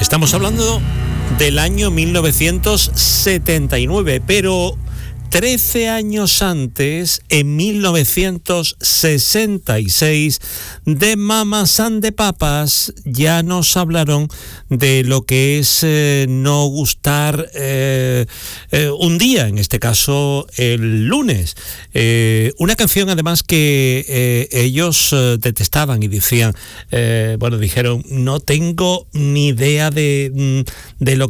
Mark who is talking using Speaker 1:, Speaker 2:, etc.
Speaker 1: Estamos hablando del año 1979, pero 13 años antes, en 1966, de Mamas and the Papas ya nos hablaron de lo que es no gustar un día, en este caso el lunes. Una canción además que ellos detestaban y decían, dijeron, no tengo ni idea de lo